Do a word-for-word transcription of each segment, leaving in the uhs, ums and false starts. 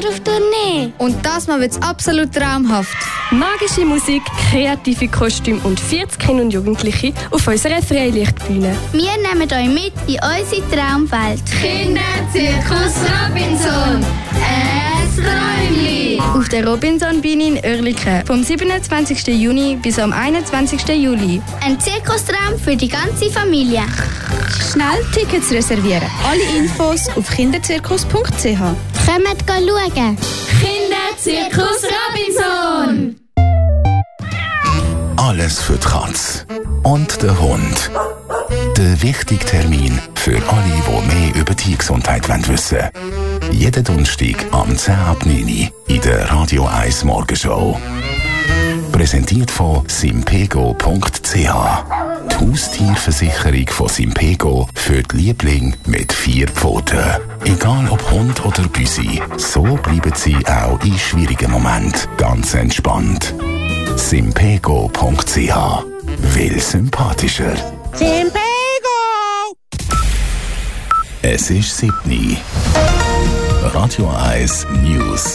wieder auf Tournee. Und das Mal wird's absolut traumhaft. Magische Musik, kreative Kostüme und vierzig Kinder und Jugendliche auf unserer Freilichtbühne. Wir nehmen euch mit in unsere Traumwelt. Kinderzirkus Robinson. Es Träumli. Auf der Robinson-Bühne in Oerlikon vom siebenundzwanzigsten Juni bis am einundzwanzigsten Juli. Ein Zirkustraum für die ganze Familie. Schnell Tickets reservieren. Alle Infos auf kinderzirkus punkt c h. Kommt schauen. Kinderzirkus Robinson. Alles für die Katze und den Hund. Der wichtige Termin für alle, die mehr über Tiergesundheit wissen wollen. Jeden Donnerstag am zehn ab neun in der Radio eins Morgenshow. Präsentiert von simpego punkt c h. Die Haustierversicherung von Simpego für die Lieblinge mit vier Pfoten. Egal ob Hund oder Büsi, so bleiben sie auch in schwierigen Momenten ganz entspannt. simpego punkt c h. Will sympathischer. Simpego! Es ist siebni. Radio eins News.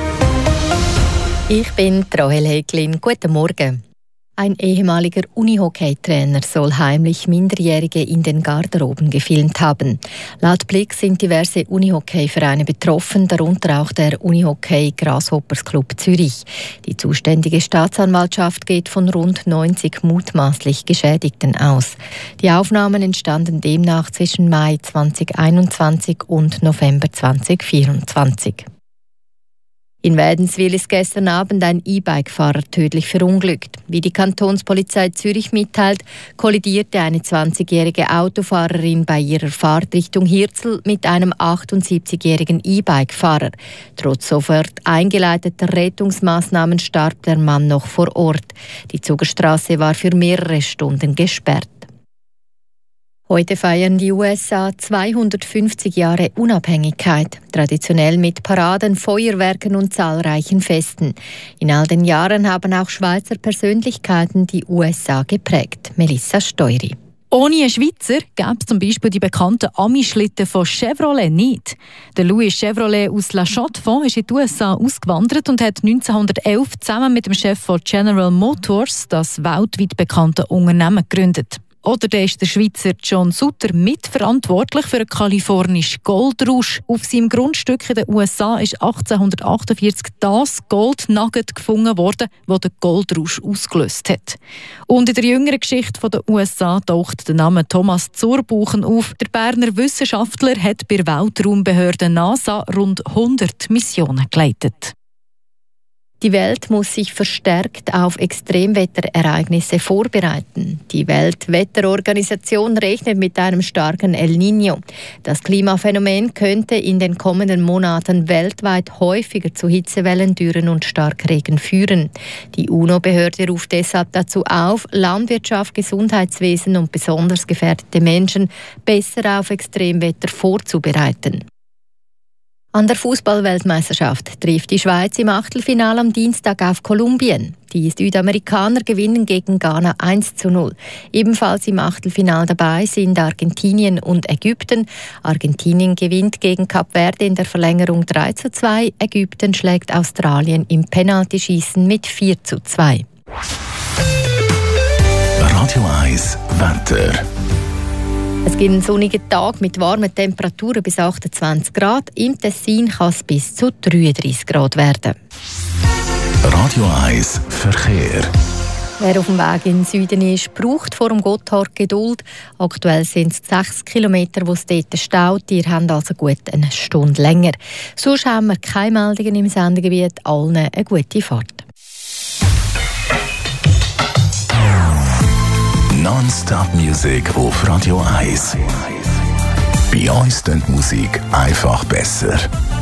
Ich bin Rahel Häglin. Guten Morgen. Ein ehemaliger Unihockey-Trainer soll heimlich Minderjährige in den Garderoben gefilmt haben. Laut Blick sind diverse Unihockey-Vereine betroffen, darunter auch der Unihockey Grasshoppers Club Zürich. Die zuständige Staatsanwaltschaft geht von rund neunzig mutmaßlich Geschädigten aus. Die Aufnahmen entstanden demnach zwischen Mai zweitausendeinundzwanzig und November zweitausendvierundzwanzig. In Wädenswil ist gestern Abend ein E-Bike-Fahrer tödlich verunglückt. Wie die Kantonspolizei Zürich mitteilt, kollidierte eine zwanzigjährige Autofahrerin bei ihrer Fahrt Richtung Hirzel mit einem achtundsiebzigjährigen E-Bike-Fahrer. Trotz sofort eingeleiteter Rettungsmaßnahmen starb der Mann noch vor Ort. Die Zugerstraße war für mehrere Stunden gesperrt. Heute feiern die U S A zweihundertfünfzig Jahre Unabhängigkeit, traditionell mit Paraden, Feuerwerken und zahlreichen Festen. In all den Jahren haben auch Schweizer Persönlichkeiten die U S A geprägt. Melissa Steury. Ohne einen Schweizer gäbe es zum Beispiel die bekannten Ami-Schlitten von Chevrolet nicht. Der Louis Chevrolet aus La Chaux-de-Fonds ist in die U S A ausgewandert und hat neunzehnhundertelf zusammen mit dem Chef von General Motors das weltweit bekannte Unternehmen gegründet. Oder der ist der Schweizer John Sutter mitverantwortlich für einen kalifornischen Goldrausch. Auf seinem Grundstück in den U S A ist achtzehnhundertachtundvierzig das Goldnugget gefunden worden, das den Goldrausch ausgelöst hat. Und in der jüngeren Geschichte der U S A taucht der Name Thomas Zurbuchen auf. Der Berner Wissenschaftler hat bei der Weltraumbehörde NASA rund hundert Missionen geleitet. Die Welt muss sich verstärkt auf Extremwetterereignisse vorbereiten. Die Weltwetterorganisation rechnet mit einem starken El Niño. Das Klimaphänomen könnte in den kommenden Monaten weltweit häufiger zu Hitzewellen, Dürren und Starkregen führen. Die UNO-Behörde ruft deshalb dazu auf, Landwirtschaft, Gesundheitswesen und besonders gefährdete Menschen besser auf Extremwetter vorzubereiten. An der Fußball-Weltmeisterschaft trifft die Schweiz im Achtelfinale am Dienstag auf Kolumbien. Die Südamerikaner gewinnen gegen Ghana eins zu null. Ebenfalls im Achtelfinale dabei sind Argentinien und Ägypten. Argentinien gewinnt gegen Kap Verde in der Verlängerung drei zu zwei. Ägypten schlägt Australien im Penaltyschießen mit vier zu zwei. Radio eins Wetter. Es gibt einen sonnigen Tag mit warmen Temperaturen bis achtundzwanzig Grad. Im Tessin kann es bis zu dreiunddreißig Grad werden. Radio eins Verkehr. Wer auf dem Weg in den Süden ist, braucht vor dem Gotthard Geduld. Aktuell sind es sechs Kilometer, wo es dort staut. Ihr habt also gut eine Stunde länger. Sonst haben wir keine Meldungen im Sendegebiet. Allen eine gute Fahrt. Non-Stop-Musik auf Radio eins. Bei uns klingt Musik einfach besser.